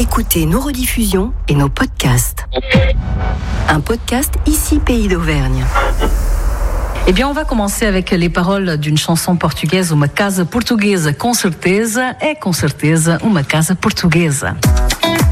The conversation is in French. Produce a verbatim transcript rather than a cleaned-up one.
Écoutez nos rediffusions et nos podcasts. Un podcast Ici Pays d'Auvergne. Eh bien, on va commencer avec les paroles d'une chanson portugaise, Uma Casa Portuguesa, com certeza, é com certeza uma casa portuguesa.